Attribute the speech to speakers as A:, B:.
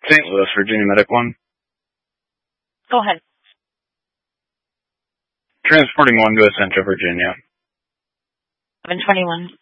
A: St. Louis, Virginia Medic 1.
B: Go ahead.
A: Transporting 1 to Essentia, Virginia.
B: 721.